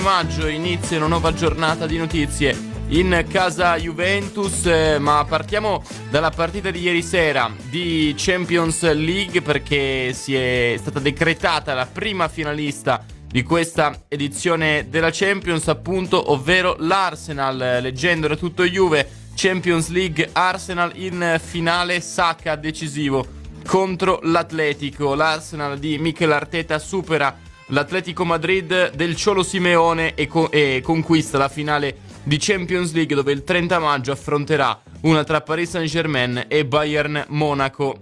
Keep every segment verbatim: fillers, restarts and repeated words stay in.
maggio inizia una nuova giornata di notizie in casa Juventus, eh, ma partiamo dalla partita di ieri sera di Champions League, perché si è stata decretata la prima finalista di questa edizione della Champions, appunto, ovvero l'Arsenal. Leggendo da tutto Juve, Champions League, Arsenal in finale, Saka decisivo contro l'Atletico. L'Arsenal di Mikel Arteta supera l'Atletico Madrid del Cholo Simeone e, co- e conquista la finale di Champions League, dove il trenta maggio affronterà una tra Paris Saint-Germain e Bayern Monaco,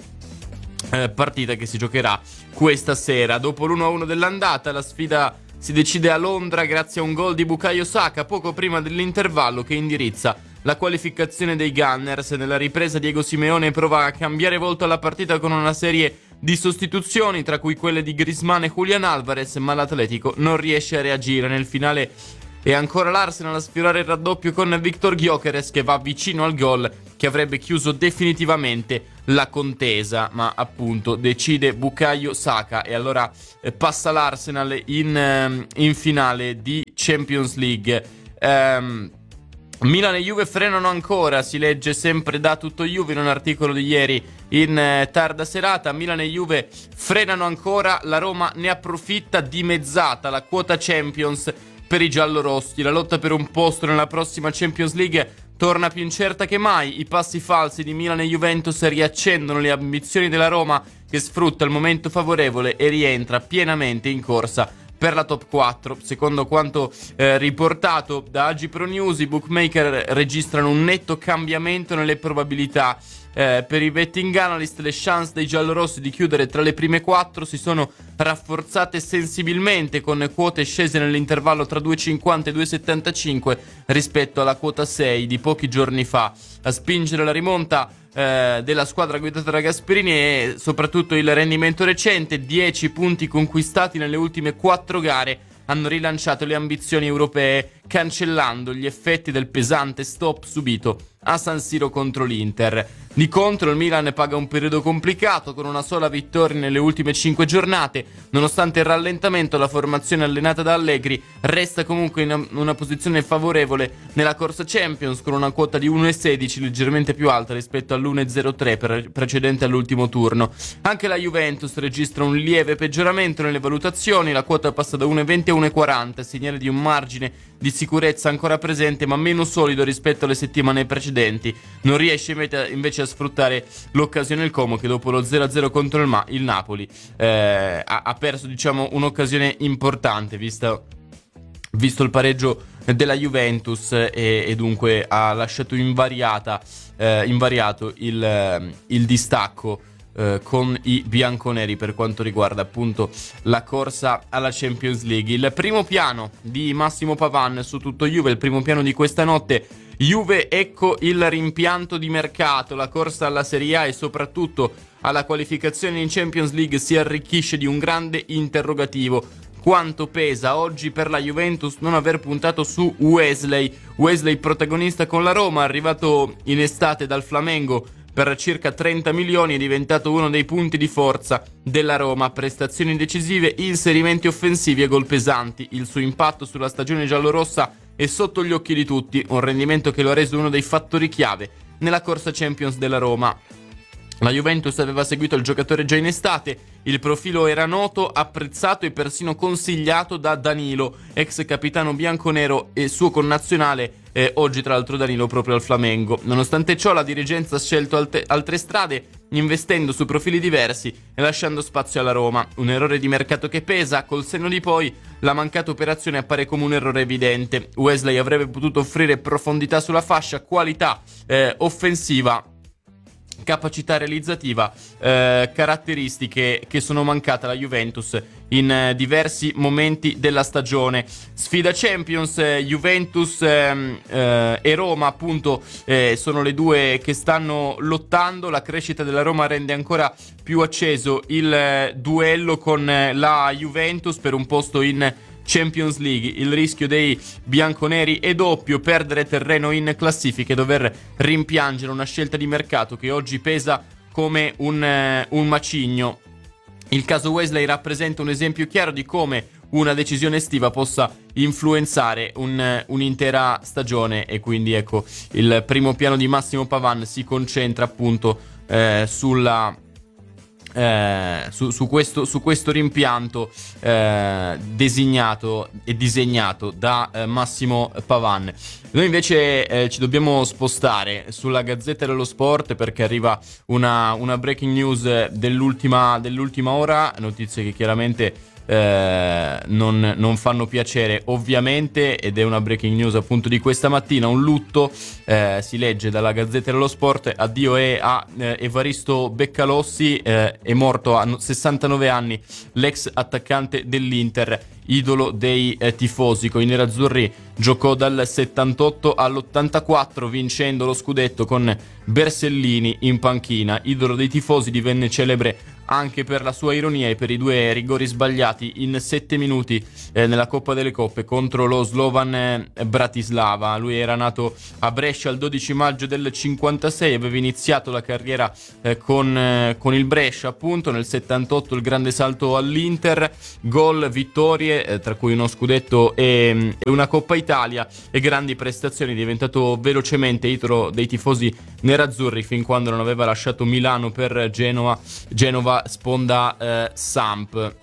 eh, partita che si giocherà questa sera. Dopo l'uno a uno dell'andata, la sfida si decide a Londra grazie a un gol di Bukayo Saka poco prima dell'intervallo, che indirizza la qualificazione dei Gunners. Nella ripresa Diego Simeone prova a cambiare volto alla partita con una serie di sostituzioni, tra cui quelle di Griezmann e Julian Alvarez, ma l'Atletico non riesce a reagire. Nel finale è ancora l'Arsenal a sfiorare il raddoppio con Victor Gyökeres, che va vicino al gol che avrebbe chiuso definitivamente la contesa, ma appunto decide Bukayo Saka e allora eh, passa l'Arsenal in, eh, in finale di Champions League. Ehm Milan e Juve frenano ancora, si legge sempre da tutto Juve in un articolo di ieri in eh, tarda serata. Milan e Juve frenano ancora, la Roma ne approfitta, dimezzata la quota Champions per i giallorossi. La lotta per un posto nella prossima Champions League torna più incerta che mai. I passi falsi di Milan e Juventus riaccendono le ambizioni della Roma, che sfrutta il momento favorevole e rientra pienamente in corsa per la top quattro. Secondo quanto eh, riportato da Agi Pro News, i bookmaker registrano un netto cambiamento nelle probabilità. Eh, per i betting analyst le chance dei giallorossi di chiudere tra le prime quattro si sono rafforzate sensibilmente, con quote scese nell'intervallo tra due virgola cinquanta e due virgola settantacinque rispetto alla quota sei di pochi giorni fa. A spingere la rimonta eh, della squadra guidata da Gasperini e soprattutto il rendimento recente: dieci punti conquistati nelle ultime quattro gare hanno rilanciato le ambizioni europee, cancellando gli effetti del pesante stop subito a San Siro contro l'Inter. Di contro il Milan paga un periodo complicato, con una sola vittoria nelle ultime cinque giornate. Nonostante il rallentamento, la formazione allenata da Allegri resta comunque in una posizione favorevole nella corsa Champions, con una quota di uno virgola sedici, leggermente più alta rispetto all'uno virgola zero tre pre- precedente all'ultimo turno. Anche la Juventus registra un lieve peggioramento nelle valutazioni, la quota passa da uno virgola venti a uno virgola quaranta, segnale di un margine di sicurezza ancora presente ma meno solido rispetto alle settimane precedenti. Non riesce invece a sfruttare l'occasione il Como, che dopo lo zero a zero contro il, Ma- il Napoli eh, ha, ha perso, diciamo, un'occasione importante, visto, visto il pareggio della Juventus, e, e dunque ha lasciato invariata, eh, invariato il, il distacco Uh, con i bianconeri per quanto riguarda appunto la corsa alla Champions League. Il primo piano di Massimo Pavan su tutto Juve, il primo piano di questa notte: Juve, ecco il rimpianto di mercato. La corsa alla Serie A e soprattutto alla qualificazione in Champions League si arricchisce di un grande interrogativo. Quanto pesa oggi per la Juventus non aver puntato su Wesley? Wesley protagonista con la Roma, arrivato in estate dal Flamengo per circa trenta milioni, è diventato uno dei punti di forza della Roma. Prestazioni decisive, inserimenti offensivi e gol pesanti. Il suo impatto sulla stagione giallorossa è sotto gli occhi di tutti, un rendimento che lo ha reso uno dei fattori chiave nella corsa Champions della Roma. La Juventus aveva seguito il giocatore già in estate, il profilo era noto, apprezzato e persino consigliato da Danilo, ex capitano bianconero e suo connazionale, eh, oggi tra l'altro Danilo proprio al Flamengo. Nonostante ciò la dirigenza ha scelto alte- altre strade, investendo su profili diversi e lasciando spazio alla Roma. Un errore di mercato che pesa. Col senno di poi la mancata operazione appare come un errore evidente. Wesley avrebbe potuto offrire profondità sulla fascia, qualità eh, offensiva, capacità realizzativa, eh, caratteristiche che sono mancate alla Juventus in eh, diversi momenti della stagione. Sfida Champions, eh, Juventus eh, eh, e Roma appunto eh, sono le due che stanno lottando. La crescita della Roma rende ancora più acceso il eh, duello con eh, la Juventus per un posto in Champions League. Il rischio dei bianconeri è doppio: perdere terreno in classifica e dover rimpiangere una scelta di mercato che oggi pesa come un, eh, un macigno. Il caso Wesley rappresenta un esempio chiaro di come una decisione estiva possa influenzare un, un'intera stagione, e quindi ecco il primo piano di Massimo Pavàn si concentra appunto eh, sulla Eh, su, su, questo, su questo rimpianto eh, designato e disegnato da eh, Massimo Pavàn. Noi invece eh, ci dobbiamo spostare sulla Gazzetta dello Sport, perché arriva una, una breaking news dell'ultima, dell'ultima ora, notizie che chiaramente Eh, non, non fanno piacere ovviamente, ed è una breaking news appunto di questa mattina. Un lutto, eh, si legge dalla Gazzetta dello Sport: addio e a eh, Evaristo Beccalossi, eh, è morto a sessantanove anni l'ex attaccante dell'Inter, idolo dei eh, tifosi. Con i nerazzurri giocò dal settantotto all'ottantaquattro, vincendo lo scudetto con Bersellini in panchina. Idolo dei tifosi, divenne celebre anche per la sua ironia e per i due rigori sbagliati in sette minuti eh, nella Coppa delle Coppe contro lo Slovan eh, Bratislava. Lui era nato a Brescia il dodici maggio del cinquantasei, aveva iniziato la carriera eh, con, eh, con il Brescia appunto. Nel settantotto il grande salto all'Inter, gol, vittorie, eh, tra cui uno scudetto e, e una Coppa Italia, e grandi prestazioni. È diventato velocemente idolo dei tifosi nerazzurri fin quando non aveva lasciato Milano per Genova, Genova sponda eh, Samp.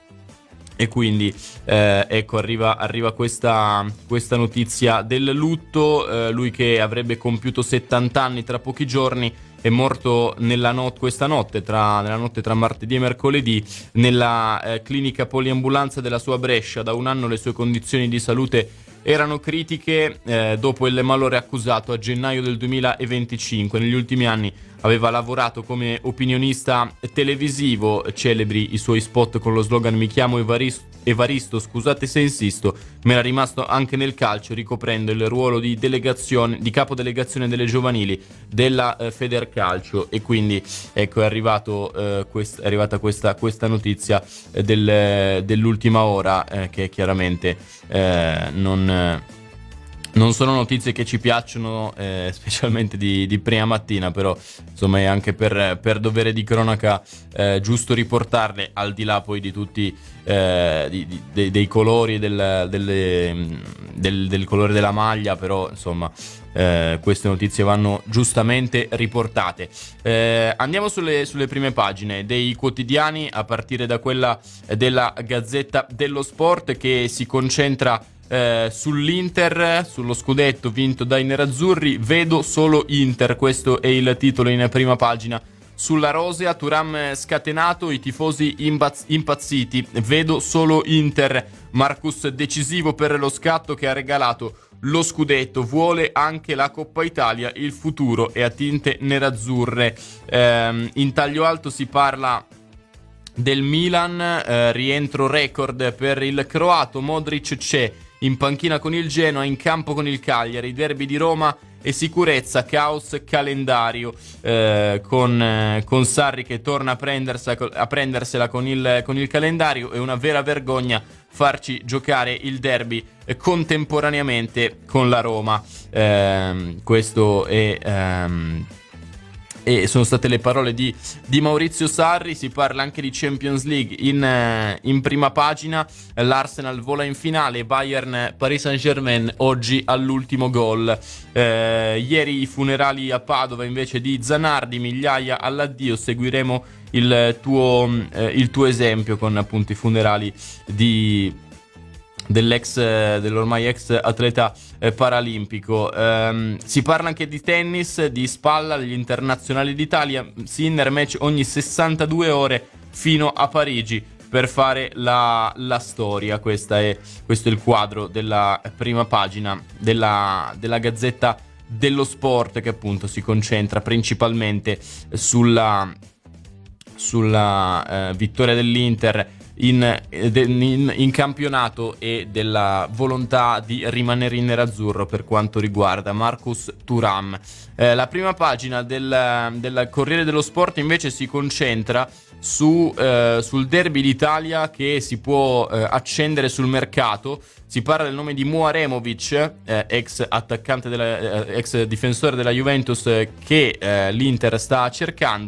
E quindi eh, ecco arriva, arriva questa, questa notizia del lutto. Eh, lui che avrebbe compiuto settanta anni tra pochi giorni è morto nella not- questa notte tra, nella notte tra martedì e mercoledì nella eh, clinica poliambulanza della sua Brescia. Da un anno le sue condizioni di salute erano critiche eh, dopo il malore accusato a gennaio del duemilaventicinque. Negli ultimi anni aveva lavorato come opinionista televisivo, celebri i suoi spot con lo slogan "mi chiamo Evaristo, Evaristo scusate se insisto", ma era rimasto anche nel calcio, ricoprendo il ruolo di delegazione, di capodelegazione delle giovanili della eh, Federcalcio. E quindi ecco è arrivato eh, quest- è arrivata questa, questa notizia eh, del, dell'ultima ora, eh, che chiaramente eh, non eh, Non sono notizie che ci piacciono, eh, specialmente di, di prima mattina, però insomma è anche per, per dovere di cronaca eh, giusto riportarle, al di là poi di tutti eh, di, di, dei, dei colori del, delle, del, del colore della maglia, però insomma eh, queste notizie vanno giustamente riportate. Eh, andiamo sulle, sulle prime pagine dei quotidiani, a partire da quella della Gazzetta dello Sport, che si concentra Eh, sull'Inter, sullo scudetto vinto dai nerazzurri. Vedo solo Inter, questo è il titolo in prima pagina. Sulla rosea, Thuram scatenato, i tifosi impazz- impazziti. Vedo solo Inter. Marcus decisivo per lo scatto che ha regalato lo scudetto, vuole anche la Coppa Italia, il futuro è a tinte nerazzurre. Eh, in taglio alto si parla del Milan, eh, rientro record per il croato. Modric c'è in panchina con il Genoa, in campo con il Cagliari, derby di Roma e sicurezza, caos calendario, eh, con, eh, con Sarri che torna a, a prendersela con il, con il calendario. È una vera vergogna farci giocare il derby eh, contemporaneamente con la Roma. Eh, questo è... Ehm, E sono state le parole di, di Maurizio Sarri. Si parla anche di Champions League in, eh, in prima pagina. L'Arsenal vola in finale, Bayern Paris Saint-Germain oggi all'ultimo gol. Eh, ieri i funerali a Padova invece di Zanardi, migliaia all'addio. Seguiremo il tuo, eh, il tuo esempio con appunto i funerali di... dell'ex dell'ormai ex atleta eh, paralimpico. Ehm, si parla anche di tennis, di spalla, gli internazionali d'Italia. Sinner, match ogni sessantadue ore fino a Parigi per fare la, la storia. Questa è, questo è il quadro della prima pagina della, della Gazzetta dello Sport, che appunto si concentra principalmente sulla, sulla eh, vittoria dell'Inter In, in, in campionato e della volontà di rimanere in nerazzurro per quanto riguarda Marcus Thuram. Eh, la prima pagina del, del Corriere dello Sport invece si concentra su, eh, sul derby d'Italia che si può eh, accendere sul mercato. Si parla del nome di Muaremovic, eh, ex attaccante della, eh, ex difensore della Juventus, eh, che eh, l'Inter sta cercando.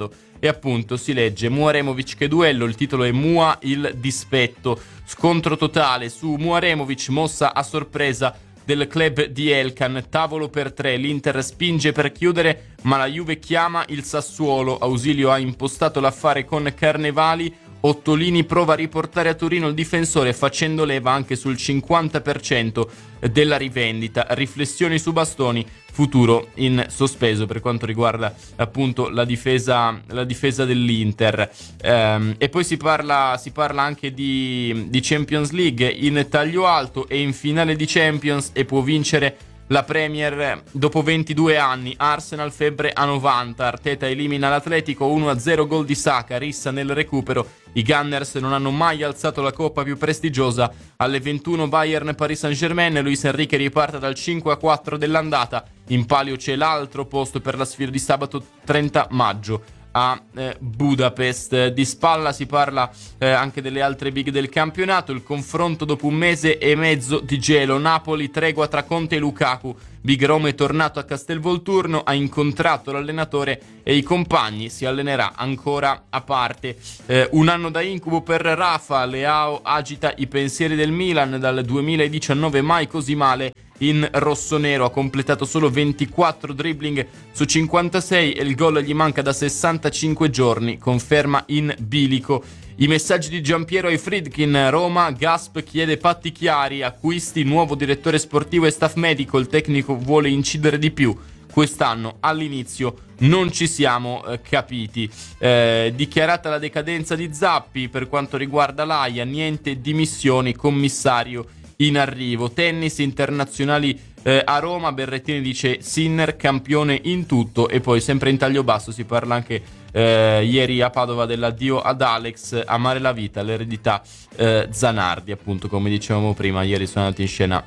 e appunto si legge Muaremovic che duello, il titolo è Mua il dispetto, scontro totale su Muaremovic, mossa a sorpresa del club di Elkan, tavolo per tre, l'Inter spinge per chiudere ma la Juve chiama il Sassuolo, Ausilio ha impostato l'affare con Carnevali, Ottolini prova a riportare a Torino il difensore facendo leva anche sul cinquanta per cento della rivendita, riflessioni su Bastoni, futuro in sospeso per quanto riguarda appunto la difesa, la difesa dell'Inter. Ehm, e poi si parla, si parla anche di, di Champions League in taglio alto e in finale di Champions e può vincere la Premier dopo ventidue anni. Arsenal febbre a novanta, Arteta elimina l'Atletico uno a zero, gol di Saka, rissa nel recupero. I Gunners non hanno mai alzato la coppa più prestigiosa. Alle ventuno Bayern Paris Saint-Germain, Luis Enrique riparte dal cinque a quattro dell'andata. In palio c'è l'altro posto per la sfida di sabato trenta maggio a eh, Budapest. Di spalla si parla eh, anche delle altre big del campionato, il confronto dopo un mese e mezzo di gelo, Napoli tregua tra Conte e Lukaku, Big Roma è tornato a Castelvolturno, ha incontrato l'allenatore e i compagni, si allenerà ancora a parte. Eh, un anno da incubo per Rafa, Leao agita i pensieri del Milan, dal duemiladiciannove mai così male in rossonero, ha completato solo ventiquattro dribbling su cinquantasei e il gol gli manca da sessantacinque giorni, conferma in bilico. I messaggi di Giampiero ai Friedkin, Roma, Gasp chiede patti chiari, acquisti, nuovo direttore sportivo e staff medico, il tecnico vuole incidere di più. Quest'anno all'inizio non ci siamo eh, capiti. Eh, dichiarata la decadenza di Zappi per quanto riguarda l'Aia, niente dimissioni, commissario in arrivo. Tennis, internazionali eh, a Roma, Berrettini dice Sinner campione in tutto. E poi sempre in taglio basso si parla anche eh, ieri a Padova dell'addio ad Alex, amare la vita, l'eredità eh, Zanardi, appunto come dicevamo prima, ieri sono andati in scena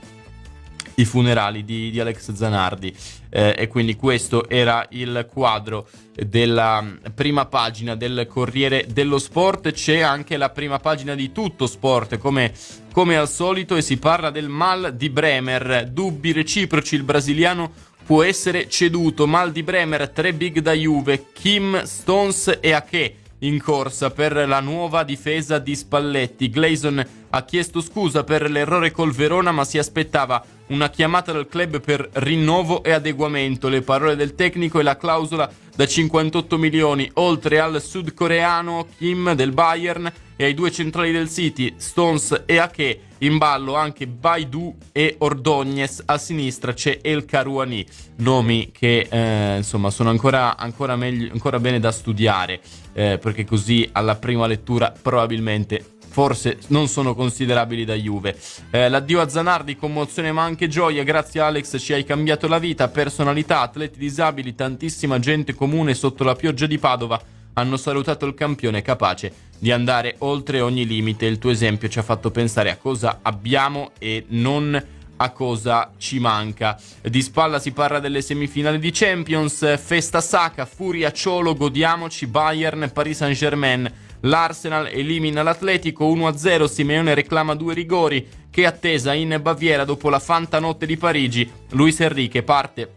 i funerali di, di Alex Zanardi eh, e quindi questo era il quadro della prima pagina del Corriere dello Sport. C'è anche la prima pagina di Tutto Sport come, come al solito e si parla del mal di Bremer, dubbi reciproci, il brasiliano può essere ceduto, mal di Bremer, tre big da Juve, Kim, Stones e Ake in corsa per la nuova difesa di Spalletti. Gleison ha chiesto scusa per l'errore col Verona ma si aspettava una chiamata dal club per rinnovo e adeguamento. Le parole del tecnico e la clausola da cinquantotto milioni, oltre al sudcoreano Kim del Bayern e ai due centrali del City, Stones e Ake. In ballo anche Baidu e Ordóñez, a sinistra c'è El Karouani, nomi che eh, insomma sono ancora, ancora, meglio, ancora bene da studiare eh, perché così alla prima lettura probabilmente forse non sono considerabili da Juve. Eh, l'addio a Zanardi, commozione ma anche gioia, grazie Alex ci hai cambiato la vita, personalità, atleti disabili, tantissima gente comune sotto la pioggia di Padova hanno salutato il campione capace di andare oltre ogni limite. Il tuo esempio ci ha fatto pensare a cosa abbiamo e non a cosa ci manca. Di spalla si parla delle semifinali di Champions, festa Saka, furia Ciolo, godiamoci, Bayern, Paris Saint-Germain. L'Arsenal elimina l'Atletico uno a zero, Simeone reclama due rigori, che attesa in Baviera dopo la fantanotte di Parigi. Luis Enrique parte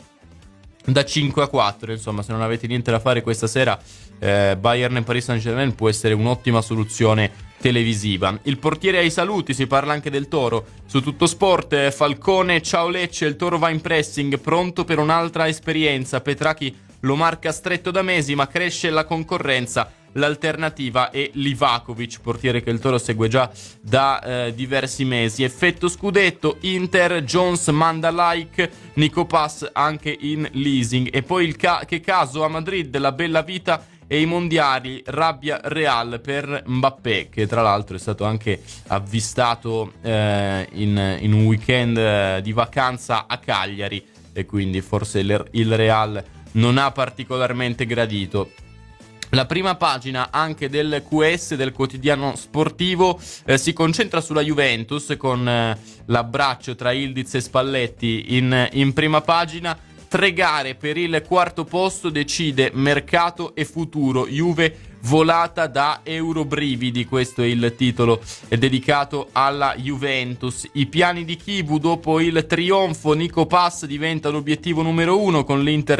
da cinque a quattro, insomma se non avete niente da fare questa sera eh, Bayern e Paris Saint-Germain può essere un'ottima soluzione televisiva. Il portiere ai saluti, si parla anche del Toro su Tutto Sport. Falcone, ciao Lecce, il Toro va in pressing, pronto per un'altra esperienza. Petracchi lo marca stretto da mesi ma cresce la concorrenza. L'alternativa è Livakovic, portiere che il Toro segue già da eh, diversi mesi. Effetto scudetto, Inter, Jones manda like, Nico Pass anche in leasing. E poi il ca- che caso a Madrid, la bella vita e i mondiali, rabbia Real per Mbappé, che tra l'altro è stato anche avvistato eh, in, in un weekend eh, di vacanza a Cagliari e quindi forse il, il Real non ha particolarmente gradito. La prima pagina anche del Q S, del quotidiano sportivo, eh, si concentra sulla Juventus con eh, l'abbraccio tra Ildiz e Spalletti in, in prima pagina. Tre gare per il quarto posto, decide mercato e futuro. Juve volata da Eurobrividi, questo è il titolo è dedicato alla Juventus. I piani di Chivu dopo il trionfo, Nico Pass diventa l'obiettivo numero uno con l'Inter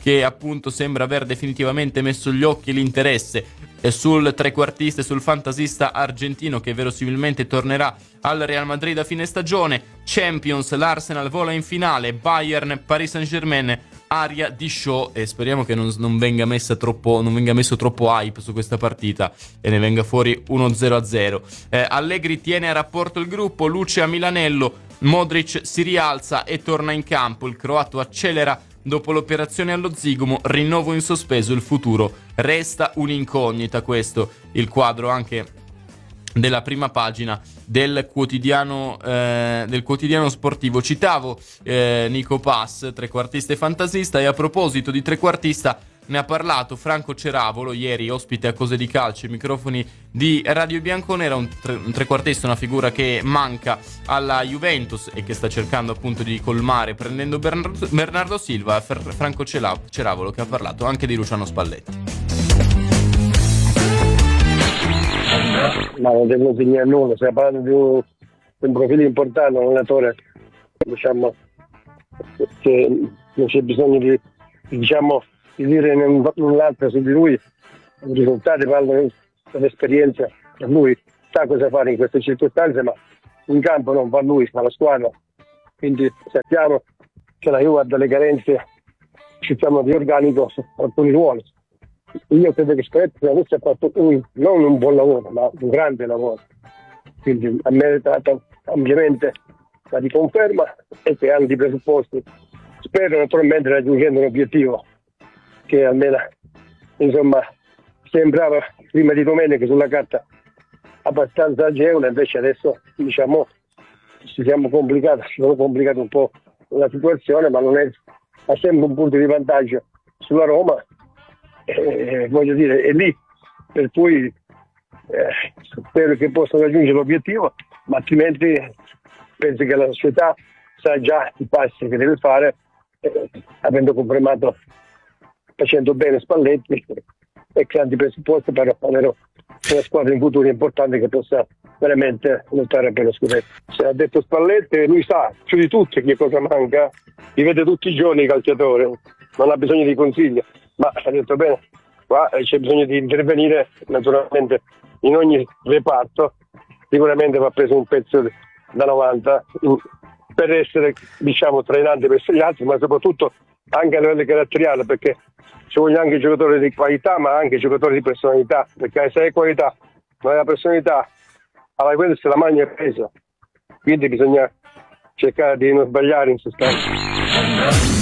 che appunto sembra aver definitivamente messo gli occhi e l'interesse sul trequartista e sul fantasista argentino, che verosimilmente tornerà al Real Madrid a fine stagione. Champions, l'Arsenal vola in finale, Bayern, Paris Saint-Germain, aria di show, e speriamo che non, non venga messa troppo non venga messo troppo hype su questa partita e ne venga fuori uno zero a zero. eh, Allegri tiene a rapporto il gruppo, luce a Milanello, Modric si rialza e torna in campo, il croato accelera dopo l'operazione allo zigomo, rinnovo in sospeso, il futuro resta un'incognita. Questo il quadro anche della prima pagina del quotidiano eh, del quotidiano sportivo. Citavo eh, Nico Pass, trequartista e fantasista, e a proposito di trequartista ne ha parlato Franco Ceravolo ieri, ospite a Cose di Calcio, i microfoni di Radio Bianconera. Un, tre, un trequartista, una figura che manca alla Juventus e che sta cercando appunto di colmare prendendo Bernardo, Bernardo Silva. Fer, Franco Ceravolo, che ha parlato anche di Luciano Spalletti. Ma non devo dire nulla, stiamo parlando di un, di un profilo importante, un allenatore, diciamo, che non c'è bisogno di, diciamo, di dire null'altro su di lui. I risultati parlano dell'esperienza, lui sa cosa fare in queste circostanze, ma in campo non fa lui, fa la squadra. Quindi sappiamo che la Juve ha delle carenze, ci siamo di organico su alcuni ruoli. Io credo che Spalletti avesse fatto un, non un buon lavoro, ma un grande lavoro, quindi ha meritato ampiamente la riconferma e che hanno i presupposti. Spero naturalmente raggiungendo un obiettivo che almeno, insomma, sembrava prima di domenica sulla carta abbastanza agevole, invece adesso, diciamo, ci siamo complicati, ci siamo complicati un po' la situazione, ma non è, ha sempre un punto di vantaggio sulla Roma. Eh, voglio dire, è lì, per cui eh, spero che possano raggiungere l'obiettivo, ma altrimenti penso che la società sa già i passi che deve fare, eh, avendo confermato, facendo bene Spalletti e creando i presupposti per avere una squadra in futuro importante che possa veramente lottare per lo scudetto. Se ha detto Spalletti, lui sa più di tutti che cosa manca, li vede tutti i giorni i calciatori, non ha bisogno di consigli. Ma ha detto bene, qua c'è bisogno di intervenire naturalmente in ogni reparto, sicuramente va preso un pezzo da novanta per essere, diciamo, trainante per gli altri, ma soprattutto anche a livello caratteriale, perché ci vogliono anche giocatori di qualità ma anche giocatori di personalità, perché se hai qualità ma hai la personalità, alla quella se la magna è presa, quindi bisogna cercare di non sbagliare in sostanza.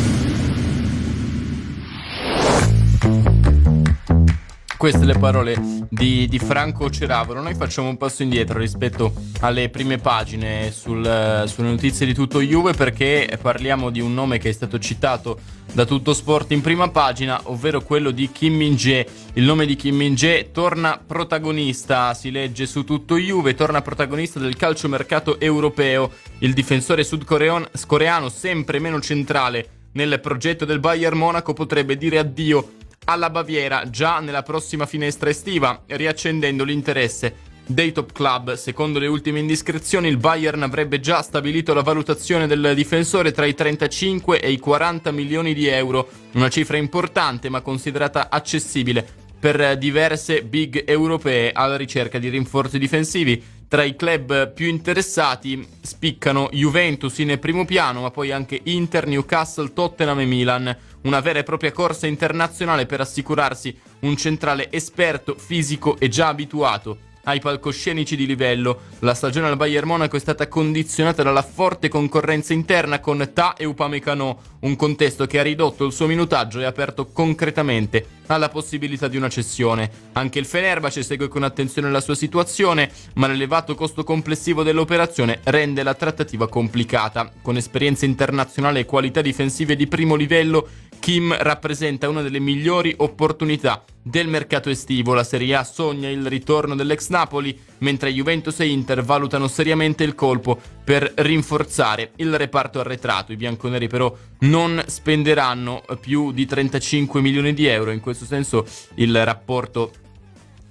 Queste le parole di, di Franco Ceravolo. Noi facciamo un passo indietro rispetto alle prime pagine sul, sulle notizie di Tutto Juve, perché parliamo di un nome che è stato citato da Tutto Sport in prima pagina, ovvero quello di Kim Min-jae. Il nome di Kim Min-jae torna protagonista, si legge su Tutto Juve, torna protagonista del calciomercato europeo. Il difensore sudcoreano, sempre meno centrale nel progetto del Bayern Monaco, potrebbe dire addio alla Baviera già nella prossima finestra estiva, riaccendendo l'interesse dei top club. Secondo le ultime indiscrezioni, il Bayern avrebbe già stabilito la valutazione del difensore tra i trentacinque e i quaranta milioni di euro, una cifra importante ma considerata accessibile per diverse big europee alla ricerca di rinforzi difensivi. Tra i club più interessati spiccano Juventus in primo piano, ma poi anche Inter, Newcastle, Tottenham e Milan. Una vera e propria corsa internazionale per assicurarsi un centrale esperto, fisico e già abituato ai palcoscenici di livello. La stagione al Bayern Monaco è stata condizionata dalla forte concorrenza interna con Ta e Upamecano, un contesto che ha ridotto il suo minutaggio e ha aperto concretamente alla possibilità di una cessione. Anche il Fenerbahce segue con attenzione la sua situazione, ma l'elevato costo complessivo dell'operazione rende la trattativa complicata. Con esperienza internazionale e qualità difensive di primo livello, Kim rappresenta una delle migliori opportunità del mercato estivo. La Serie A sogna il ritorno dell'ex Napoli, mentre Juventus e Inter valutano seriamente il colpo per rinforzare il reparto arretrato. I bianconeri però non spenderanno più di trentacinque milioni di euro. In questo senso il rapporto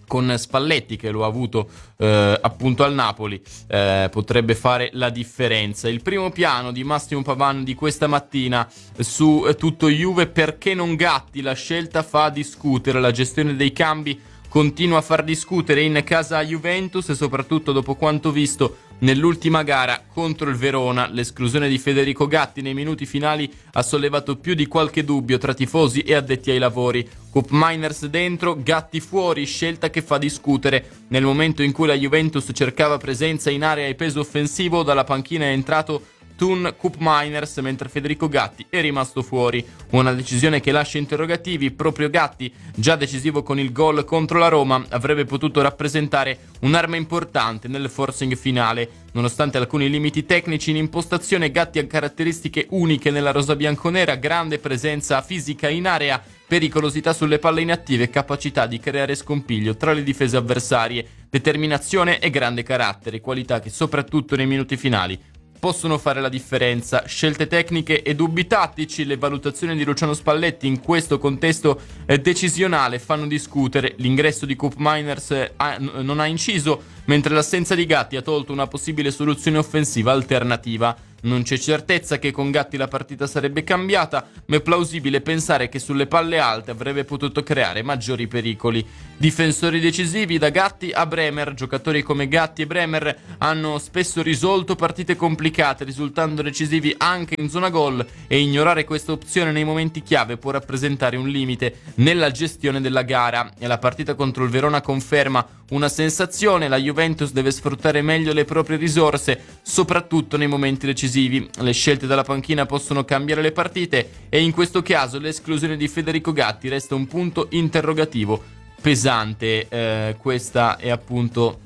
con Spalletti che lo ha avuto eh, appunto al Napoli, eh, potrebbe fare la differenza. Il primo piano di Massimo Pavàn di questa mattina su eh, Tutto Juve: perché non Gatti? La scelta fa discutere, la gestione dei cambi continua a far discutere in casa Juventus, e soprattutto dopo quanto visto nell'ultima gara contro il Verona. L'esclusione di Federico Gatti nei minuti finali ha sollevato più di qualche dubbio tra tifosi e addetti ai lavori. Koop Meiners dentro, Gatti fuori, scelta che fa discutere. Nel momento in cui la Juventus cercava presenza in area e peso offensivo, dalla panchina è entrato Thun Koop Meiners, mentre Federico Gatti è rimasto fuori. Una decisione che lascia interrogativi. Proprio Gatti, già decisivo con il gol contro la Roma, avrebbe potuto rappresentare un'arma importante nel forcing finale. Nonostante alcuni limiti tecnici in impostazione, Gatti ha caratteristiche uniche nella rosa bianconera: grande presenza fisica in area, pericolosità sulle palle inattive e capacità di creare scompiglio tra le difese avversarie, determinazione e grande carattere, qualità che soprattutto nei minuti finali possono fare la differenza. Scelte tecniche e dubbi tattici, le valutazioni di Luciano Spalletti in questo contesto eh, decisionale fanno discutere. L'ingresso di Koop Meiners eh, ha, n- non ha inciso, mentre l'assenza di Gatti ha tolto una possibile soluzione offensiva alternativa. Non c'è certezza che con Gatti la partita sarebbe cambiata, ma è plausibile pensare che sulle palle alte avrebbe potuto creare maggiori pericoli. Difensori decisivi da Gatti a Bremer. Giocatori come Gatti e Bremer hanno spesso risolto partite complicate, risultando decisivi anche in zona gol, e ignorare questa opzione nei momenti chiave può rappresentare un limite nella gestione della gara. E la partita contro il Verona conferma una sensazione: la Juventus deve sfruttare meglio le proprie risorse, soprattutto nei momenti decisivi. Le scelte dalla panchina possono cambiare le partite, e in questo caso l'esclusione di Federico Gatti resta un punto interrogativo pesante. Eh, questa è appunto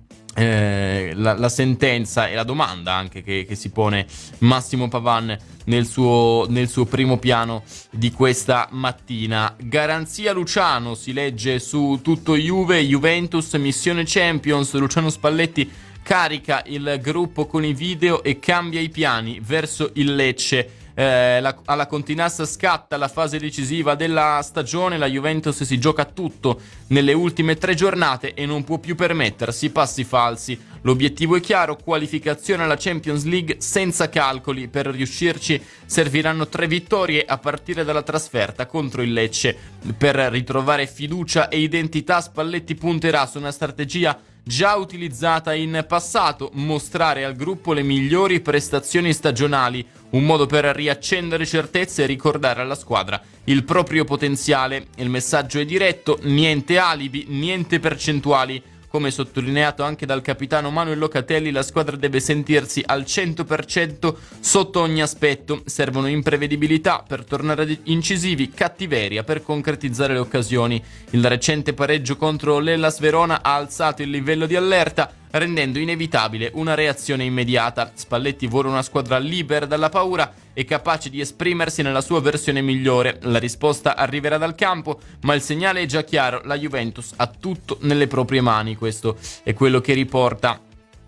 eh, la, la sentenza e la domanda anche che, che si pone Massimo Pavàn nel suo, nel suo primo piano di questa mattina. Garanzia Luciano, si legge su Tutto Juve. Juventus, missione Champions. Luciano Spalletti carica il gruppo con i video e cambia i piani verso il Lecce. Eh, la, alla Continassa scatta la fase decisiva della stagione. La Juventus si gioca tutto nelle ultime tre giornate e non può più permettersi passi falsi. L'obiettivo è chiaro: qualificazione alla Champions League senza calcoli. Per riuscirci serviranno tre vittorie a partire dalla trasferta contro il Lecce. Per ritrovare fiducia e identità, Spalletti punterà su una strategia già utilizzata in passato: mostrare al gruppo le migliori prestazioni stagionali, un modo per riaccendere certezze e ricordare alla squadra il proprio potenziale. Il messaggio è diretto: niente alibi, niente percentuali. Come sottolineato anche dal capitano Manuel Locatelli, la squadra deve sentirsi al cento per cento sotto ogni aspetto. Servono imprevedibilità per tornare incisivi, cattiveria per concretizzare le occasioni. Il recente pareggio contro l'Hellas Verona ha alzato il livello di allerta, rendendo inevitabile una reazione immediata. Spalletti vuole una squadra libera dalla paura e capace di esprimersi nella sua versione migliore. La risposta arriverà dal campo, ma il segnale è già chiaro: la Juventus ha tutto nelle proprie mani. Questo è quello che riporta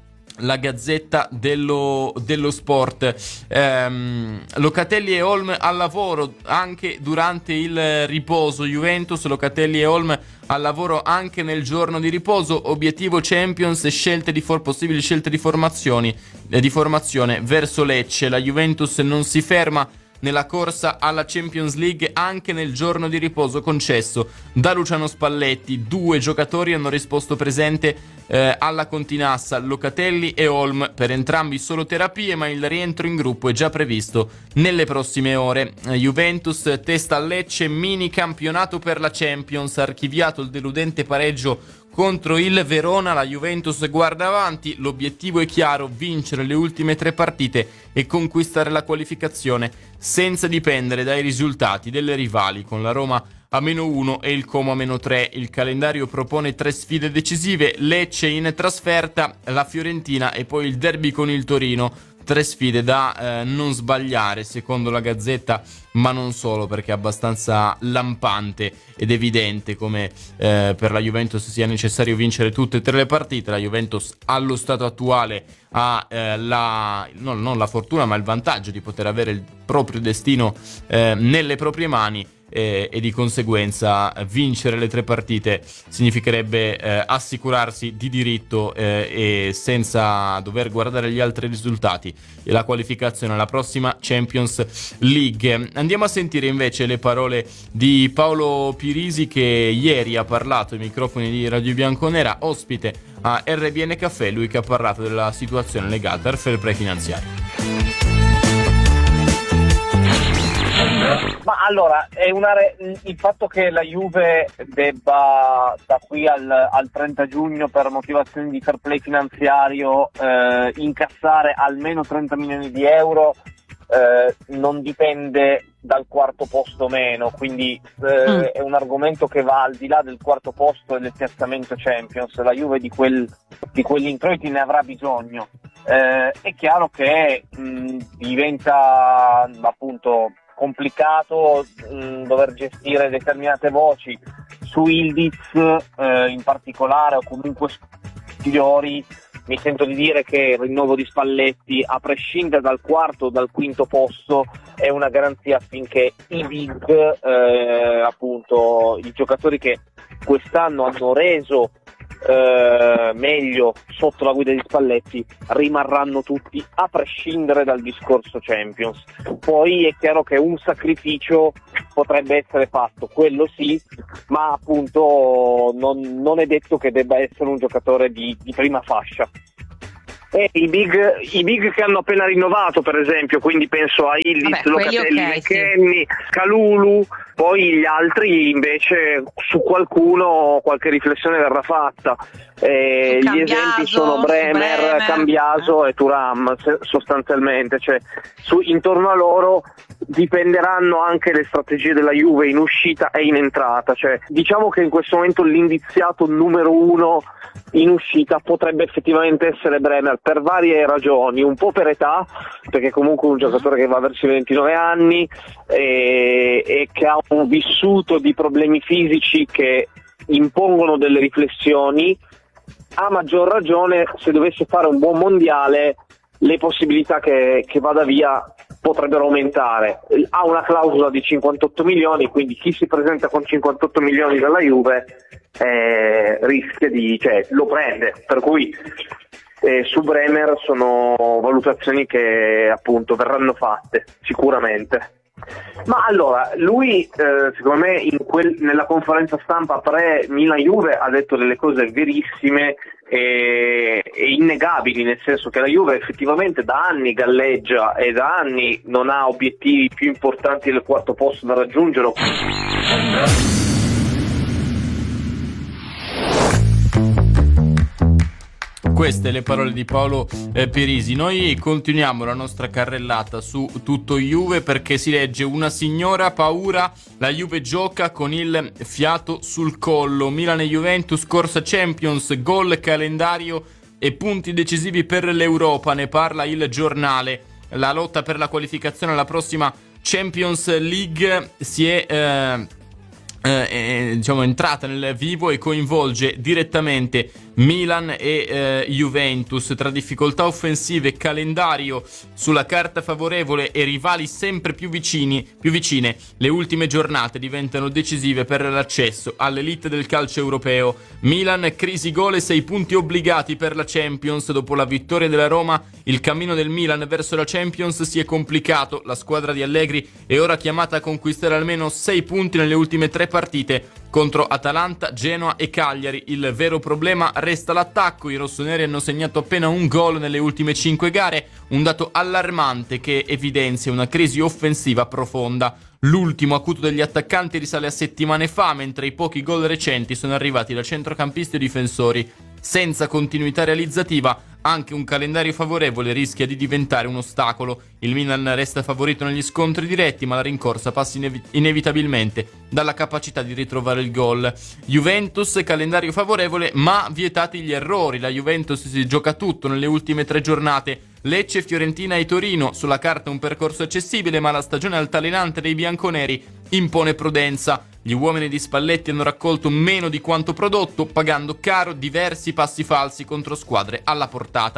la Gazzetta dello, dello Sport. ehm, Locatelli e Holm al lavoro anche durante il riposo. Juventus, Locatelli e Holm al lavoro anche nel giorno di riposo. Obiettivo Champions e scelte di for- possibili scelte di formazioni eh, di formazione verso Lecce. La Juventus non si ferma nella corsa alla Champions League anche nel giorno di riposo concesso da Luciano Spalletti. Due giocatori hanno risposto presente eh, alla Continassa, Locatelli e Holm. Per entrambi solo terapie, ma il rientro in gruppo è già previsto nelle prossime ore. eh, Juventus testa a Lecce, mini campionato per la Champions. Archiviato il deludente pareggio contro il Verona, la Juventus guarda avanti. L'obiettivo è chiaro: vincere le ultime tre partite e conquistare la qualificazione senza dipendere dai risultati delle rivali, con la Roma a meno uno e il Como a meno tre. Il calendario propone tre sfide decisive: Lecce in trasferta, la Fiorentina e poi il derby con il Torino. Tre sfide da eh, non sbagliare, secondo la Gazzetta, ma non solo, perché è abbastanza lampante ed evidente come eh, per la Juventus sia necessario vincere tutte e tre le partite. La Juventus allo stato attuale ha eh, la, no, non la fortuna ma il vantaggio di poter avere il proprio destino eh, nelle proprie mani, eh, e di conseguenza vincere le tre partite significherebbe eh, assicurarsi di diritto eh, e senza dover guardare gli altri risultati e la qualificazione alla prossima Champions League. Andiamo a sentire invece le parole di Paolo Pirisi, che ieri ha parlato ai microfoni di Radio Bianconera, ospite a R B N Caffè, lui che ha parlato della situazione legata al fair play finanziario. Ma allora, è una re- il fatto che la Juve debba da qui al, al trenta giugno per motivazioni di fair play finanziario eh, incassare almeno trenta milioni di euro eh, non dipende dal quarto posto meno, quindi eh, mm. è un argomento che va al di là del quarto posto e del piazzamento Champions. La Juve di, quel, di quegli introiti ne avrà bisogno. Eh, è chiaro che mh, diventa appunto complicato mh, dover gestire determinate voci su Ildiz eh, in particolare, o comunque Fiori. Mi sento di dire che il rinnovo di Spalletti, a prescindere dal quarto o dal quinto posto, è una garanzia affinché i big, eh, appunto i giocatori che quest'anno hanno reso eh, meglio sotto la guida di Spalletti, rimarranno tutti a prescindere dal discorso Champions. Poi è chiaro che un sacrificio potrebbe essere fatto, quello sì, ma appunto non, non è detto che debba essere un giocatore di, di prima fascia. E i big, i big che hanno appena rinnovato, per esempio, quindi penso a Ildiz, Locatelli, okay, McKennie, sì. Calulo, poi gli altri invece su qualcuno qualche riflessione verrà fatta. Eh, Cambiaso, gli esempi sono Bremer, Bremer. Cambiaso eh. e Thuram sostanzialmente, cioè su, intorno a loro dipenderanno anche le strategie della Juve in uscita e in entrata, cioè diciamo che in questo momento l'indiziato numero uno in uscita potrebbe effettivamente essere Bremer per varie ragioni, un po' per età, perché comunque è un giocatore che va verso i ventinove anni e, e che ha un vissuto di problemi fisici che impongono delle riflessioni. A maggior ragione, se dovesse fare un buon mondiale, le possibilità che, che vada via potrebbero aumentare. Ha una clausola di cinquantotto milioni, quindi chi si presenta con cinquantotto milioni dalla Juve eh, rischia di, cioè lo prende, per cui eh, su Bremer sono valutazioni che appunto verranno fatte sicuramente. Ma allora, lui eh, secondo me in quel, nella conferenza stampa pre Milan-Juve ha detto delle cose verissime e, e innegabili, nel senso che la Juve effettivamente da anni galleggia e da anni non ha obiettivi più importanti del quarto posto da raggiungere. Queste le parole di Paolo eh, Pirisi. Noi continuiamo la nostra carrellata su tutto Juve, perché si legge: una signora paura, la Juve gioca con il fiato sul collo. Milan e Juventus, corsa Champions, gol, calendario e punti decisivi per l'Europa. Ne parla il giornale. La lotta per la qualificazione alla prossima Champions League si è eh, eh, diciamo entrata nel vivo e coinvolge direttamente Milan e eh, Juventus. Tra difficoltà offensive, calendario sulla carta favorevole e rivali sempre più vicini, più vicine, le ultime giornate diventano decisive per l'accesso all'elite del calcio europeo. Milan, crisi gol e sei punti obbligati per la Champions. Dopo la vittoria della Roma, il cammino del Milan verso la Champions si è complicato. La squadra di Allegri è ora chiamata a conquistare almeno sei punti nelle ultime tre partite contro Atalanta, Genoa e Cagliari. Il vero problema resta l'attacco. I rossoneri hanno segnato appena un gol nelle ultime cinque gare, un dato allarmante che evidenzia una crisi offensiva profonda. L'ultimo acuto degli attaccanti risale a settimane fa, mentre i pochi gol recenti sono arrivati da centrocampisti e difensori. Senza continuità realizzativa, anche un calendario favorevole rischia di diventare un ostacolo. Il Milan resta favorito negli scontri diretti, ma la rincorsa passa inevi- inevitabilmente dalla capacità di ritrovare il gol. Juventus, calendario favorevole, ma vietati gli errori. La Juventus si gioca tutto nelle ultime tre giornate. Lecce, Fiorentina e Torino. Sulla carta un percorso accessibile, ma la stagione altalenante dei bianconeri impone prudenza. Gli uomini di Spalletti hanno raccolto meno di quanto prodotto, pagando caro diversi passi falsi contro squadre alla portata.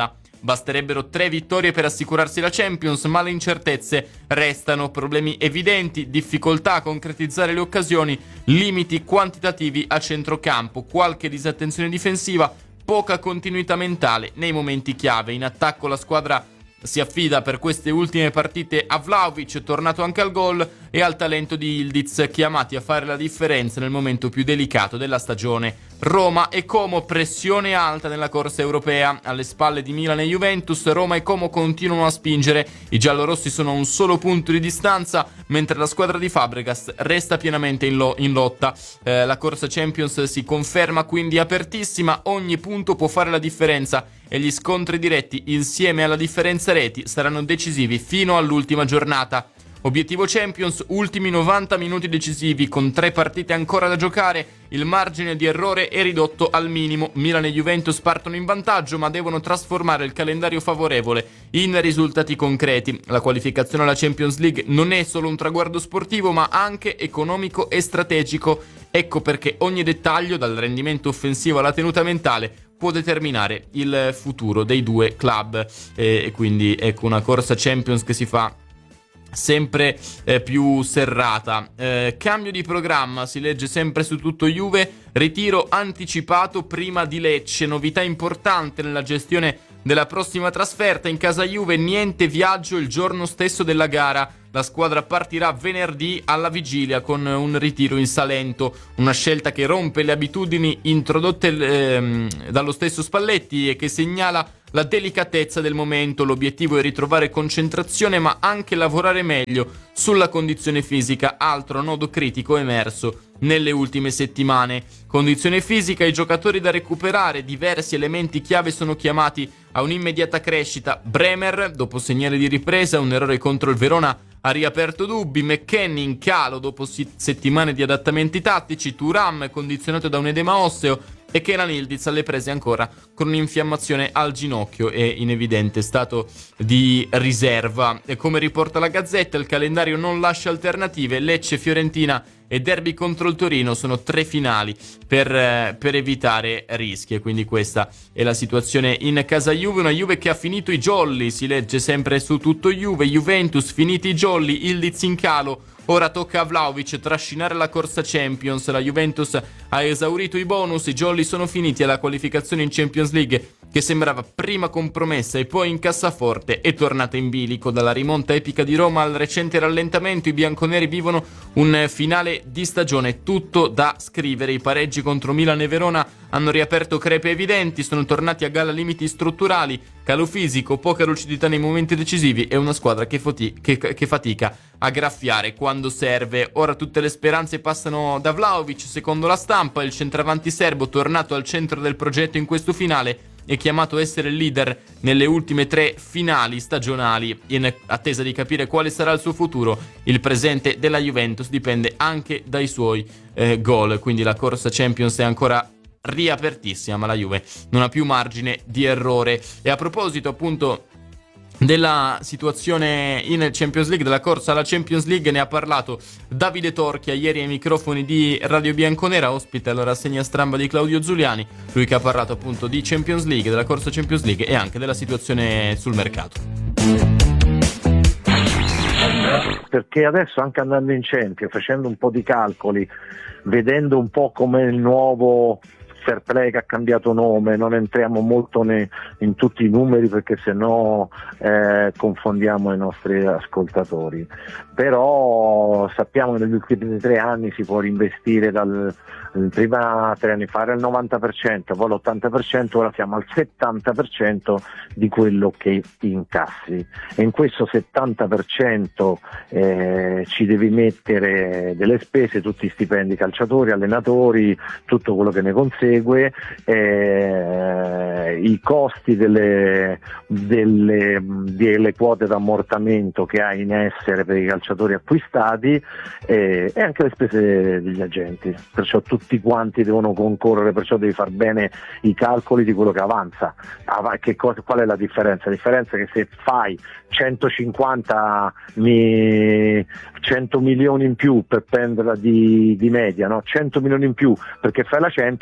Basterebbero tre vittorie per assicurarsi la Champions, ma le incertezze restano, problemi evidenti, difficoltà a concretizzare le occasioni, limiti quantitativi a centrocampo, qualche disattenzione difensiva, poca continuità mentale nei momenti chiave. In attacco la squadra si affida per queste ultime partite a Vlahovic, tornato anche al gol, e al talento di Yildiz, chiamati a fare la differenza nel momento più delicato della stagione. Roma e Como, pressione alta nella corsa europea. Alle spalle di Milan e Juventus, Roma e Como continuano a spingere. I giallorossi sono a un solo punto di distanza, mentre la squadra di Fabregas resta pienamente in, lo- in lotta. Eh, la corsa Champions si conferma quindi apertissima, ogni punto può fare la differenza e gli scontri diretti insieme alla differenza reti saranno decisivi fino all'ultima giornata. Obiettivo Champions, ultimi novanta minuti decisivi, con tre partite ancora da giocare, il margine di errore è ridotto al minimo. Milan e Juventus partono in vantaggio, ma devono trasformare il calendario favorevole in risultati concreti. La qualificazione alla Champions League non è solo un traguardo sportivo, ma anche economico e strategico. Ecco perché ogni dettaglio, dal rendimento offensivo alla tenuta mentale, può determinare il futuro dei due club. E quindi ecco una corsa Champions che si fa sempre eh, più serrata. Eh, cambio di programma, si legge sempre su Tutto Juve, ritiro anticipato prima di Lecce, novità importante nella gestione della prossima trasferta. In casa Juve niente viaggio il giorno stesso della gara, la squadra partirà venerdì alla vigilia con un ritiro in Salento, una scelta che rompe le abitudini introdotte ehm, dallo stesso Spalletti e che segnala la delicatezza del momento. L'obiettivo è ritrovare concentrazione, ma anche lavorare meglio sulla condizione fisica, altro nodo critico emerso nelle ultime settimane. Condizione fisica, i giocatori da recuperare, diversi elementi chiave sono chiamati a un'immediata crescita. Bremer, dopo segnale di ripresa, un errore contro il Verona ha riaperto dubbi. McKennie in calo dopo settimane di adattamenti tattici. Thuram condizionato da un edema osseo e Kenan Yildiz alle prese ancora con un'infiammazione al ginocchio e in evidente stato di riserva. E come riporta la Gazzetta, il calendario non lascia alternative. Lecce, Fiorentina e derby contro il Torino sono tre finali per, eh, per evitare rischi, e quindi questa è la situazione in casa Juve. Una Juve che ha finito i jolly, si legge sempre su Tutto Juve. Juventus finiti i jolly, Yildiz in calo, ora tocca a Vlahovic trascinare la corsa Champions. La Juventus ha esaurito i bonus, i jolly sono finiti alla qualificazione in Champions League, che sembrava prima compromessa e poi in cassaforte, è tornata in bilico. Dalla rimonta epica di Roma al recente rallentamento, i bianconeri vivono un finale di stagione tutto da scrivere. I pareggi contro Milan e Verona hanno riaperto crepe evidenti, sono tornati a galla limiti strutturali, calo fisico, poca lucidità nei momenti decisivi e una squadra che, foti- che, che fatica a graffiare quando serve. Ora tutte le speranze passano da Vlahovic. Secondo la stampa, il centravanti serbo, tornato al centro del progetto in questo finale, è chiamato a essere il leader nelle ultime tre finali stagionali. In attesa di capire quale sarà il suo futuro, il presente della Juventus dipende anche dai suoi eh, gol, quindi la corsa Champions è ancora riapertissima, ma la Juve non ha più margine di errore. E a proposito appunto della situazione in Champions League, della corsa alla Champions League, ne ha parlato Davide Torchia ieri ai microfoni di Radio Bianconera, ospite alla rassegna stampa di Claudio Zuliani. Lui che ha parlato appunto di Champions League, della corsa Champions League e anche della situazione sul mercato. Perché adesso, anche andando in Champions, facendo un po' di calcoli, vedendo un po' come il nuovo Fair Play che ha cambiato nome, non entriamo molto ne, in tutti i numeri perché sennò eh, confondiamo i nostri ascoltatori, però sappiamo che negli ultimi tre anni si può reinvestire dal prima tre anni fa era il novanta per cento, poi l'ottanta per cento, ora siamo al settanta per cento di quello che incassi, e in questo settanta per cento eh, ci devi mettere delle spese, tutti i stipendi calciatori, allenatori, tutto quello che ne consegue, eh, i costi delle, delle, delle quote d'ammortamento che hai in essere per i calciatori acquistati eh, e anche le spese degli agenti, perciò tutti quanti devono concorrere, perciò devi far bene i calcoli di quello che avanza. Ah, che cosa, qual è la differenza? La differenza è che se fai centocinquanta mi, cento milioni in più per prenderla di, di media, no? cento milioni in più perché fai la Champions, logicamente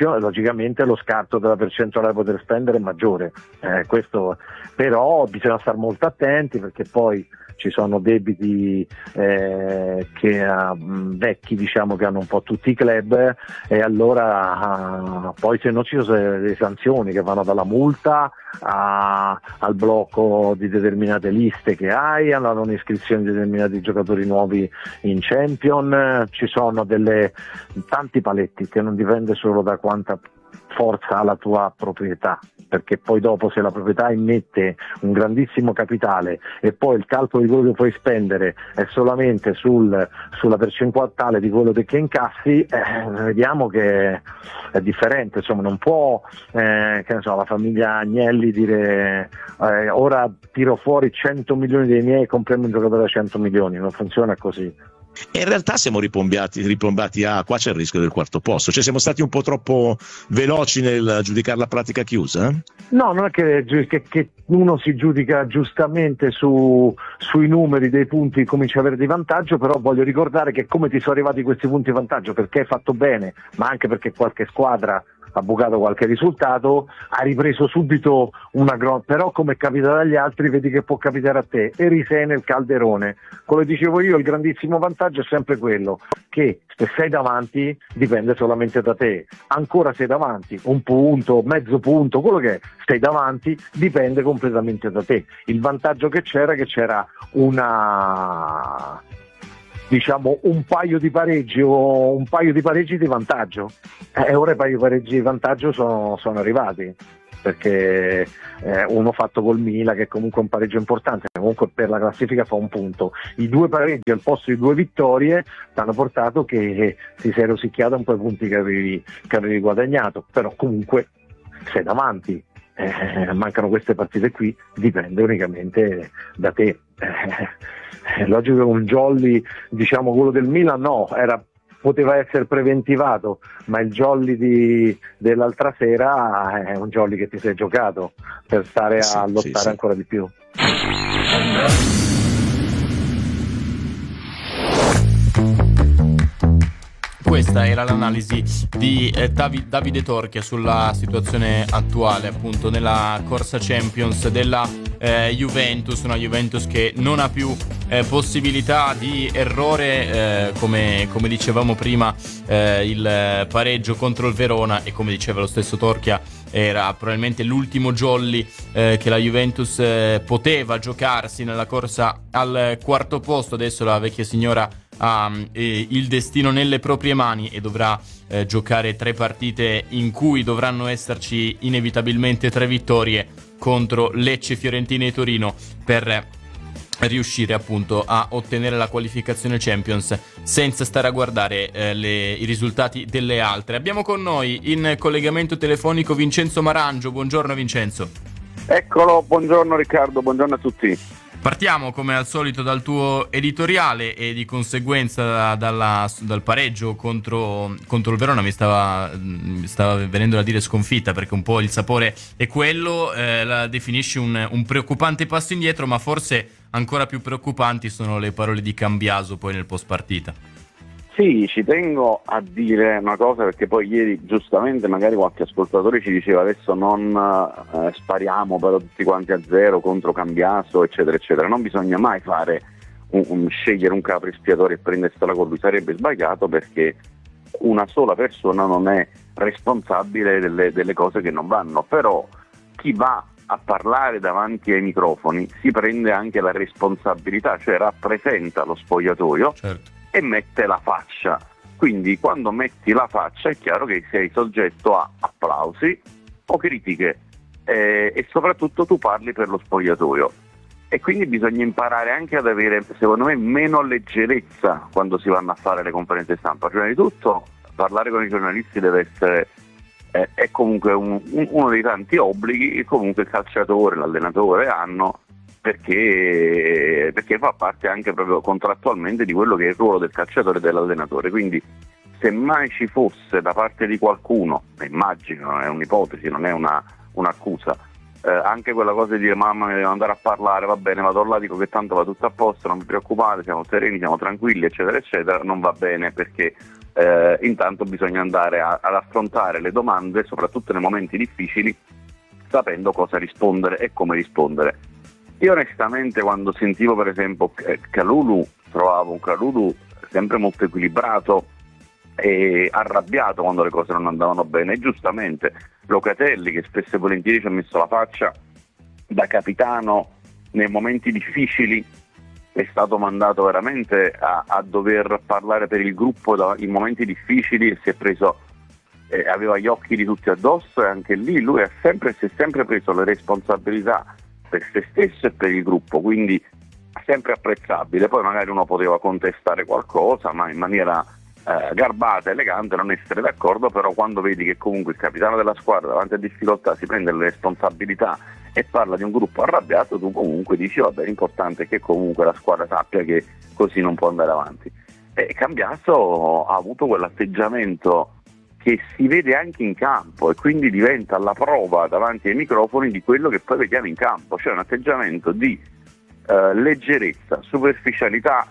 logicamente lo scarto della percentuale da poter spendere è maggiore, eh, questo, però bisogna stare molto attenti, perché poi ci sono debiti eh, che, uh, vecchi, diciamo, che hanno un po' tutti i club, e allora uh, poi se non ci sono delle sanzioni che vanno dalla multa a, al blocco di determinate liste che hai, alla non iscrizione di determinati giocatori nuovi in Champion, ci sono delle tanti paletti che non dipende solo da quanta forza ha la tua proprietà, perché poi dopo, se la proprietà immette un grandissimo capitale e poi il calcolo di quello che puoi spendere è solamente sul, sulla percentuale di quello che incassi, eh, vediamo che è differente. Insomma, non può eh, che ne so, la famiglia Agnelli dire eh, ora tiro fuori cento milioni dei miei e compriamo un giocatore da cento milioni, non funziona così. E in realtà siamo ripombati, ripombati a qua c'è il rischio del quarto posto, cioè siamo stati un po' troppo veloci nel giudicare la pratica chiusa? Eh? No, non è che, che, che uno si giudica giustamente su, sui numeri dei punti, comincia ad avere di vantaggio, però voglio ricordare che come ti sono arrivati questi punti di vantaggio, perché hai fatto bene, ma anche perché qualche squadra ha bucato qualche risultato, ha ripreso subito una grossa, però come capita agli altri vedi che può capitare a te e risei nel calderone. Come dicevo io, il grandissimo vantaggio è sempre quello che se sei davanti dipende solamente da te, ancora sei davanti, un punto, mezzo punto, quello che è, sei davanti, dipende completamente da te. Il vantaggio che c'era che c'era una diciamo un paio di pareggi o un paio di pareggi di vantaggio, e eh, ora i paio di pareggi di vantaggio sono, sono arrivati, perché eh, uno fatto col Milan, che è comunque un pareggio importante, comunque per la classifica fa un punto, i due pareggi al posto di due vittorie ti hanno portato che ti sei rosicchiato un po' i punti che avevi, che avevi guadagnato, però comunque sei davanti. Eh, mancano queste partite qui, dipende unicamente da te. Eh, è logico che un jolly, diciamo quello del Milan, no, era, poteva essere preventivato, ma il jolly di, dell'altra sera è un jolly che ti sei giocato per stare a sì, lottare sì, sì. ancora di più. Questa era l'analisi di eh, Davi- Davide Torchia sulla situazione attuale, appunto, nella corsa Champions della eh, Juventus, una Juventus che non ha più eh, possibilità di errore, eh, come, come dicevamo prima, eh, il pareggio contro il Verona, e come diceva lo stesso Torchia era probabilmente l'ultimo jolly eh, che la Juventus eh, poteva giocarsi nella corsa al quarto posto. Adesso la vecchia signora ha eh, il destino nelle proprie mani e dovrà eh, giocare tre partite in cui dovranno esserci inevitabilmente tre vittorie contro Lecce, Fiorentina e Torino per riuscire appunto a ottenere la qualificazione Champions senza stare a guardare eh, le, i risultati delle altre. Abbiamo con noi in collegamento telefonico Vincenzo Marangio. Buongiorno Vincenzo. Eccolo, buongiorno Riccardo, buongiorno a tutti. Partiamo come al solito dal tuo editoriale e di conseguenza da, dalla, dal pareggio contro, contro il Verona. Mi stava, mi stava venendo da dire sconfitta, perché un po' il sapore è quello, eh, la definisci un, un preoccupante passo indietro, ma forse ancora più preoccupanti sono le parole di Cambiaso poi nel post partita. Sì, ci tengo a dire una cosa, perché poi ieri giustamente magari qualche ascoltatore ci diceva adesso non eh, spariamo però tutti quanti a zero contro Cambiaso eccetera eccetera. Non bisogna mai fare un, un, scegliere un capro espiatorio e prendersela con lui, sarebbe sbagliato, perché una sola persona non è responsabile delle, delle cose che non vanno, però chi va a parlare davanti ai microfoni si prende anche la responsabilità, cioè rappresenta lo spogliatoio. Certo. E mette la faccia, quindi quando metti la faccia è chiaro che sei soggetto a applausi o critiche, eh, e soprattutto tu parli per lo spogliatoio, e quindi bisogna imparare anche ad avere, secondo me, meno leggerezza quando si vanno a fare le conferenze stampa. Prima di tutto parlare con i giornalisti deve essere eh, è comunque un, un, uno dei tanti obblighi che comunque il calciatore, l'allenatore hanno, perché, perché fa parte anche proprio contrattualmente di quello che è il ruolo del calciatore e dell'allenatore. Quindi se mai ci fosse da parte di qualcuno, immagino, è un'ipotesi, non è una, un'accusa, eh, anche quella cosa di dire mamma mi devo andare a parlare, va bene, vado là, dico che tanto va tutto a posto, non vi preoccupate, siamo sereni, siamo tranquilli eccetera eccetera, non va bene, perché eh, intanto bisogna andare a, ad affrontare le domande, soprattutto nei momenti difficili, sapendo cosa rispondere e come rispondere. Io onestamente quando sentivo per esempio Kalulu, trovavo un Kalulu sempre molto equilibrato e arrabbiato quando le cose non andavano bene, e giustamente Locatelli, che spesso e volentieri ci ha messo la faccia da capitano nei momenti difficili, è stato mandato veramente a, a dover parlare per il gruppo da, in momenti difficili, e si è preso eh, aveva gli occhi di tutti addosso, e anche lì lui ha sempre, si è sempre preso le responsabilità per se stesso e per il gruppo, quindi sempre apprezzabile. Poi magari uno poteva contestare qualcosa, ma in maniera eh, garbata, elegante, non essere d'accordo, però quando vedi che comunque il capitano della squadra davanti a difficoltà si prende le responsabilità e parla di un gruppo arrabbiato, tu comunque dici vabbè, l'importante è che comunque la squadra sappia che così non può andare avanti. E Cambiaso ha avuto quell'atteggiamento che si vede anche in campo, e quindi diventa la prova davanti ai microfoni di quello che poi vediamo in campo, cioè un atteggiamento di eh, leggerezza, superficialità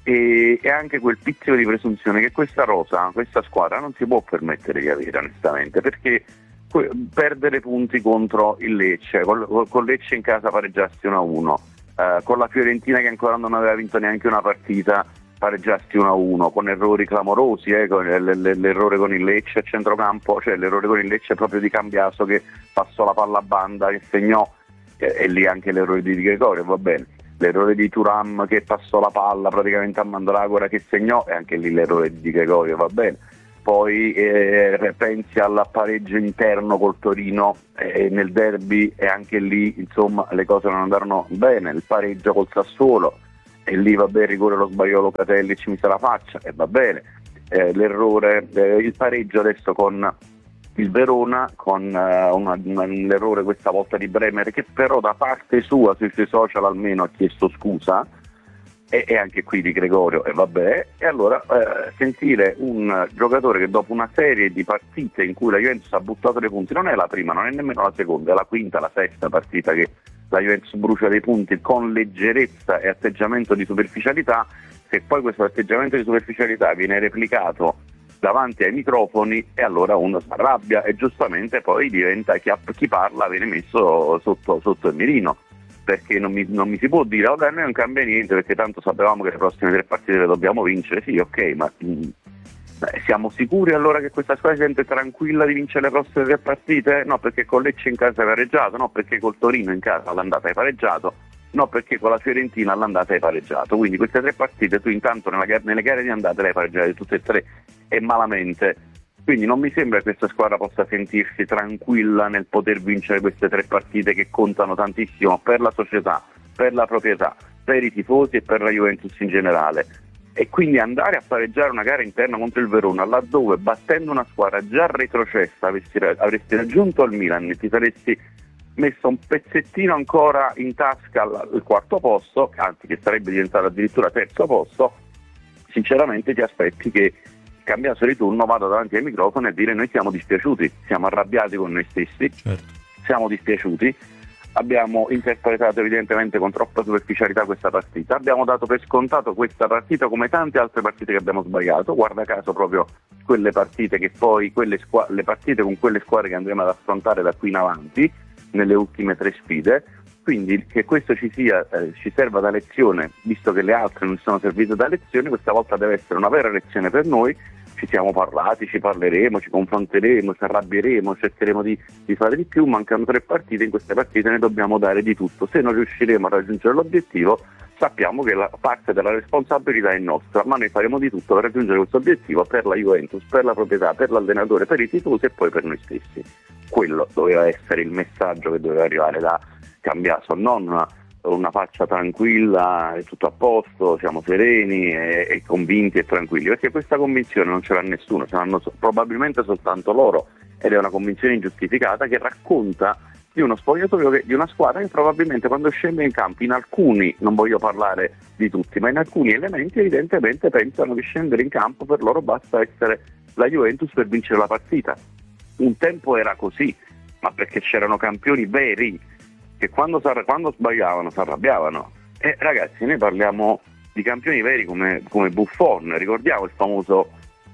e, e anche quel pizzico di presunzione che questa rosa, questa squadra non si può permettere di avere, onestamente, perché que- perdere punti contro il Lecce, con, con Lecce in casa pareggiarsi uno a uno, eh, con la Fiorentina che ancora non aveva vinto neanche una partita pareggiarsi uno a uno, con errori clamorosi, eh, con l- l- l'errore con il Lecce a centrocampo, cioè l'errore con il Lecce proprio di Cambiaso che passò la palla a banda, che segnò, e, e lì anche l'errore di Di Gregorio, va bene, l'errore di Thuram che passò la palla praticamente a Mandragora che segnò, e anche lì l'errore di Di Gregorio, va bene. Poi eh, pensi al pareggio interno col Torino eh, nel derby, e anche lì insomma le cose non andarono bene, il pareggio col Sassuolo, e lì va bene, rigore lo sbagliò Locatelli, ci mise la faccia, e va bene, eh, l'errore, eh, il pareggio adesso con il Verona, con eh, una, una, un errore questa volta di Bremer, che però da parte sua sui suoi social almeno ha chiesto scusa, e, e anche qui di Gregorio, e vabbè, e allora eh, sentire un giocatore che dopo una serie di partite in cui la Juventus ha buttato dei punti, non è la prima, non è nemmeno la seconda, è la quinta, la sesta partita che la Juventus brucia dei punti con leggerezza e atteggiamento di superficialità, se poi questo atteggiamento di superficialità viene replicato davanti ai microfoni, e allora uno si arrabbia, e giustamente poi diventa chi, chi parla viene messo sotto, sotto il mirino, perché non mi, non mi si può dire vabbè, a noi non cambia niente perché tanto sapevamo che le prossime tre partite le dobbiamo vincere. Sì, ok, ma mh, siamo sicuri allora che questa squadra si sente tranquilla di vincere le prossime tre partite? No, perché con Lecce in casa hai pareggiato, no, perché col Torino in casa all'andata hai pareggiato, no, perché con la Fiorentina all'andata hai pareggiato. Quindi queste tre partite tu intanto nella, nelle gare di andata le hai pareggiate tutte e tre, e malamente. Quindi non mi sembra che questa squadra possa sentirsi tranquilla nel poter vincere queste tre partite che contano tantissimo per la società, per la proprietà, per i tifosi e per la Juventus in generale. E quindi andare a pareggiare una gara interna contro il Verona, laddove battendo una squadra già retrocessa avresti, avresti raggiunto il Milan e ti saresti messo un pezzettino ancora in tasca al, al quarto posto, anzi che sarebbe diventato addirittura terzo posto, sinceramente ti aspetti che Cambiaso di turno vada davanti ai microfoni a dire noi siamo dispiaciuti, siamo arrabbiati con noi stessi, certo. Siamo dispiaciuti, abbiamo interpretato evidentemente con troppa superficialità questa partita, abbiamo dato per scontato questa partita come tante altre partite che abbiamo sbagliato, guarda caso proprio quelle partite che poi, quelle squa- le partite con quelle squadre che andremo ad affrontare da qui in avanti, nelle ultime tre sfide, quindi che questo ci sia, eh, ci serva da lezione, visto che le altre non sono servite da lezione, questa volta deve essere una vera lezione per noi. Ci siamo parlati, ci parleremo, ci confronteremo, ci arrabbieremo, cercheremo di, di fare di più, mancano tre partite, in queste partite ne dobbiamo dare di tutto, se non riusciremo a raggiungere l'obiettivo sappiamo che la parte della responsabilità è nostra, ma noi faremo di tutto per raggiungere questo obiettivo per la Juventus, per la proprietà, per l'allenatore, per i tifosi e poi per noi stessi. Quello doveva essere il messaggio che doveva arrivare da Cambiaso, non una, una faccia tranquilla, è tutto a posto, siamo sereni e, e convinti e tranquilli, perché questa convinzione non ce l'ha nessuno, ce l'hanno so, probabilmente soltanto loro, ed è una convinzione ingiustificata che racconta di uno spogliatoio, che, di una squadra che probabilmente quando scende in campo, in alcuni, non voglio parlare di tutti, ma in alcuni elementi evidentemente pensano che scendere in campo per loro basta essere la Juventus per vincere la partita. Un tempo era così, ma perché c'erano campioni veri che quando, quando sbagliavano si arrabbiavano. E ragazzi, noi parliamo di campioni veri come, come Buffon, ricordiamo il famoso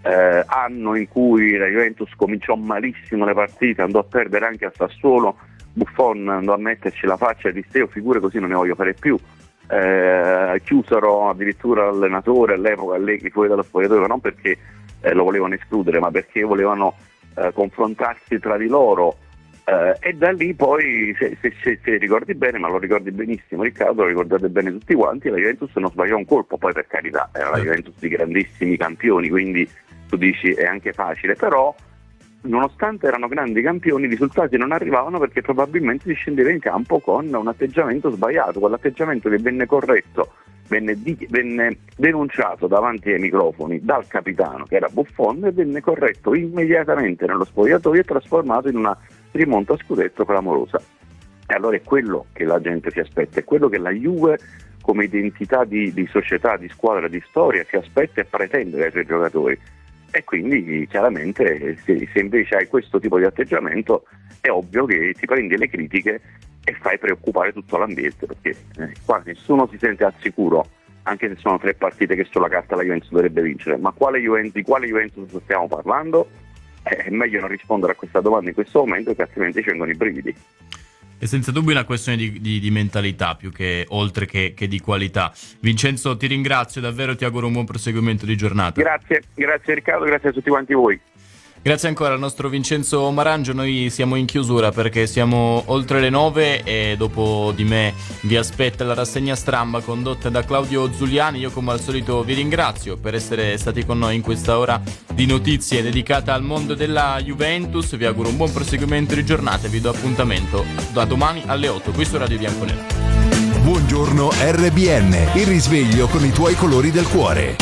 eh, anno in cui la Juventus cominciò malissimo le partite, andò a perdere anche a Sassuolo, Buffon andò a metterci la faccia e disse io figure così non ne voglio fare più, eh, chiusero addirittura l'allenatore all'epoca Allegri fuori dallo spogliatoio, non perché eh, lo volevano escludere ma perché volevano eh, confrontarsi tra di loro. Uh, e da lì poi, se, se, se, se ricordi bene, ma lo ricordi benissimo Riccardo, lo ricordate bene tutti quanti, la Juventus non sbagliò un colpo, poi per carità era la Juventus di grandissimi campioni, quindi tu dici è anche facile, però nonostante erano grandi campioni i risultati non arrivavano perché probabilmente si scendeva in campo con un atteggiamento sbagliato, quell'atteggiamento che venne corretto, venne, di, venne denunciato davanti ai microfoni dal capitano che era Buffon e venne corretto immediatamente nello spogliatoio e trasformato in una rimonta a scudetto clamorosa. E allora è quello che la gente si aspetta, è quello che la Juve come identità di, di società, di squadra, di storia si aspetta e pretende dai suoi giocatori. E quindi chiaramente se, se invece hai questo tipo di atteggiamento è ovvio che ti prendi le critiche e fai preoccupare tutto l'ambiente, perché eh, qua nessuno si sente al sicuro, anche se sono tre partite che sulla carta la Juventus dovrebbe vincere, ma quale Juventus, di quale Juventus stiamo parlando? È meglio non rispondere a questa domanda in questo momento, che altrimenti ci vengono i brividi. È senza dubbio una questione di, di, di mentalità più che oltre che, che di qualità. Vincenzo, ti ringrazio davvero, ti auguro un buon proseguimento di giornata. Grazie, grazie Riccardo, grazie a tutti quanti voi. Grazie ancora al nostro Vincenzo Marangio. Noi siamo in chiusura perché siamo oltre le nove e dopo di me vi aspetta la rassegna stramba condotta da Claudio Zuliani. Io come al solito vi ringrazio per essere stati con noi in questa ora di notizie dedicata al mondo della Juventus. Vi auguro un buon proseguimento di giornata e vi do appuntamento da domani alle otto qui su Radio Bianconero. Buongiorno R B N, il risveglio con i tuoi colori del cuore.